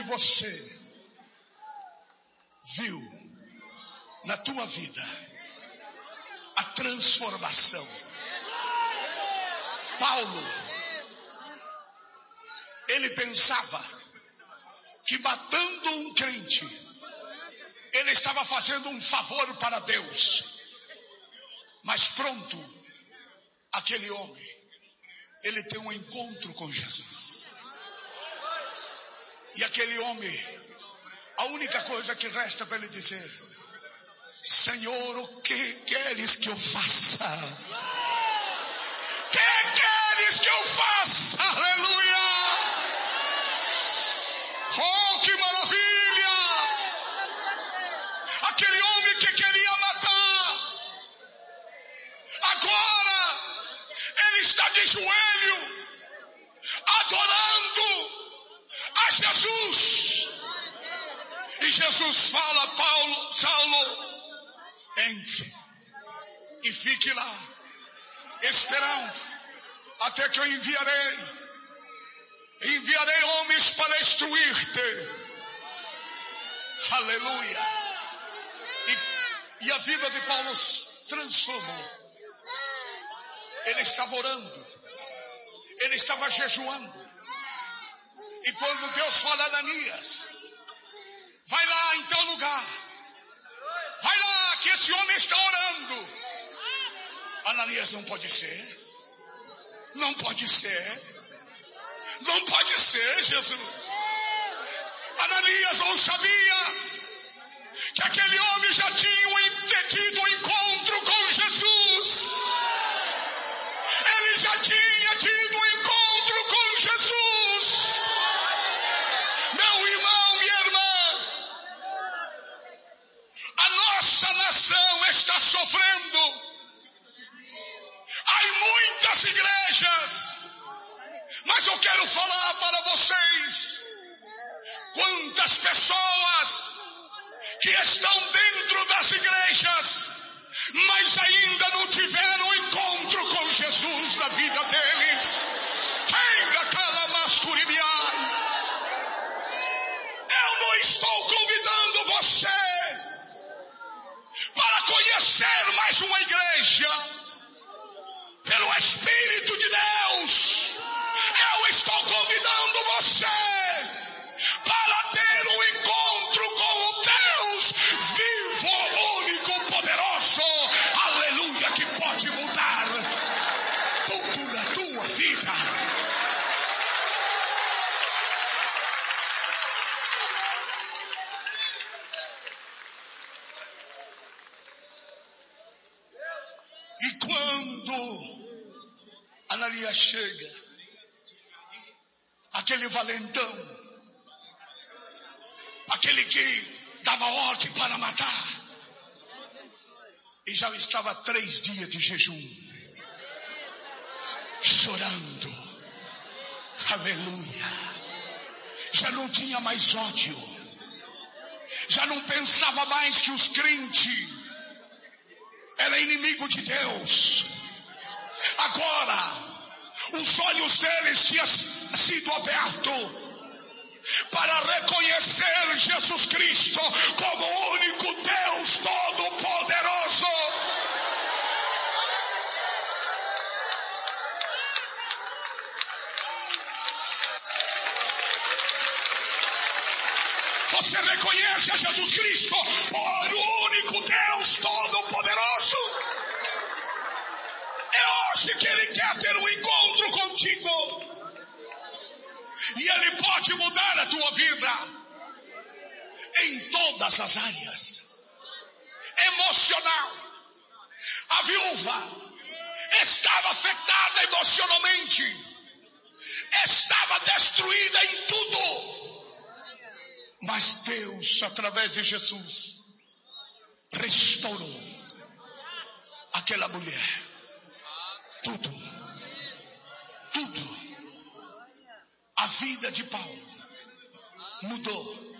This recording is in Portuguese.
você viu na tua vida a transformação. Paulo, ele pensava que matando um crente, ele estava fazendo um favor para Deus. Mas pronto, aquele homem, ele tem um encontro com Jesus. E aquele homem, a única coisa que resta para ele dizer: Senhor, o que queres que eu faça? Que queres que eu faça? Aleluia! Oh, que maravilha! Aquele homem que queria matar, agora ele está de joelho, adorando a Jesus. E Jesus fala: Saulo, entre e fique lá, esperando, até que eu enviarei homens para destruir-te. Aleluia. E a vida de Paulo transformou. Ele estava orando, ele estava jejuando. E quando Deus fala a Ananias: vai lá em tal lugar, vai lá que esse homem está orando. Ananias: não pode ser, não pode ser, não pode ser, Jesus. Ananias não sabia que aquele homem já tinha tido um encontro com Jesus. Ele já tinha tido um encontro com Jesus. Meu irmão, minha irmã, a nossa nação está sofrendo. Há muitas igrejas, mas eu quero falar para vocês: quantas pessoas que estão dentro das igrejas, mas ainda não tiveram um encontro com Jesus na vida deles. Eu não estou convidando você para conhecer mais uma igreja. Pelo Espírito de Deus, eu estou convidando você para ter um encontro com o Deus vivo, único, poderoso, aleluia, que pode mudar tudo na tua vida. E quando Ananias chega, aquele valentão, aquele que dava ordem para matar, e já estava 3 dias de jejum, chorando, aleluia, já não tinha mais ódio, já não pensava mais que os crentes eram inimigos de Deus. Agora, os olhos deles tinham sido abertos para reconhecer Jesus Cristo como o único Deus Todo-Poderoso. Você reconhece a Jesus Cristo por o único Deus Todo-Poderoso? É hoje que Ele quer ter um encontro contigo. E Ele pode mudar a tua vida em todas as áreas. Emocional. A viúva estava afetada emocionalmente. Estava destruída em tudo. Mas Deus, através de Jesus, restaurou aquela mulher. Tudo. A vida de Paulo mudou.